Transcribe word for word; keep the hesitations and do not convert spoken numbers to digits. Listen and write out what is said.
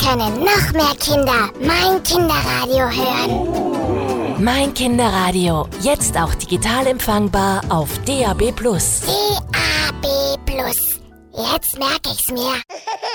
können noch mehr Kinder mein Kinderradio hören. Mein Kinderradio, jetzt auch digital empfangbar auf D A B plus. D A B plus. Jetzt merke ich's mir.